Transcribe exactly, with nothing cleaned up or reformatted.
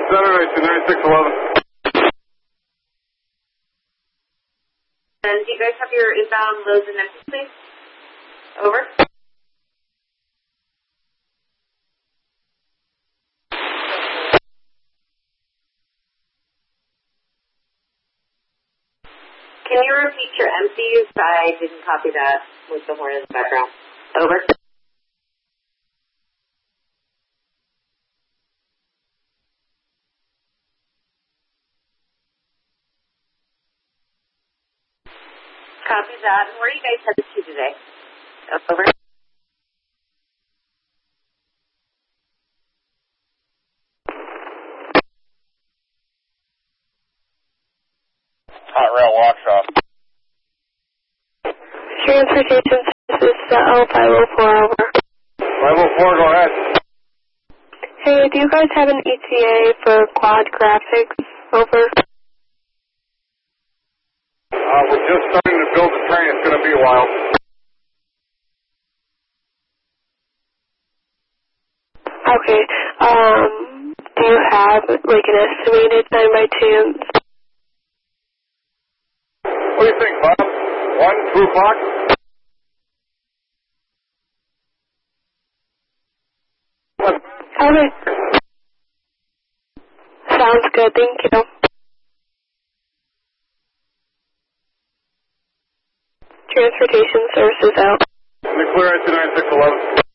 Saturday to nine six eleven. And do you guys have your inbound loads and empties, please? Over. Can you repeat your empties? I didn't copy that with the horn in the background. Over. Copy that. And where are you guys headed to today? Over. Hot Rail Walkshop. Transportation Services L five oh four, over. five oh four, go ahead. Hey, do you guys have an E T A for quad graphics? Over. Uh, we're just starting to build the train. It's going to be a while. Okay. Um, do you have, like, an estimated time by chance? What do you think, Bob? One, two o'clock? Okay. Sounds good. Thank you. Transportation Services out. Let me clear it to nine six eleven.